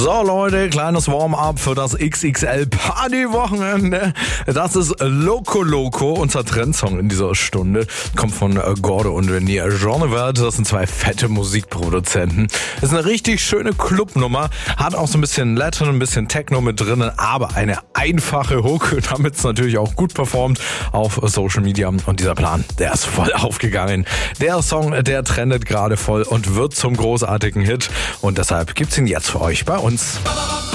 So Leute, kleines Warm-up für das XXL-Party-Wochenende. Das ist Loco Loco, unser Trendsong in dieser Stunde. Kommt von Gordo und René Jeanevert. Das sind zwei fette Musikproduzenten. Ist eine richtig schöne Clubnummer. Hat auch so ein bisschen Latin, ein bisschen Techno mit drinnen, aber eine einfache Hook, damit es natürlich auch gut performt auf Social Media. Und dieser Plan, der ist voll aufgegangen. Der Song, der trendet gerade voll und wird zum großartigen Hit. Und deshalb gibt's ihn jetzt für euch bei uns.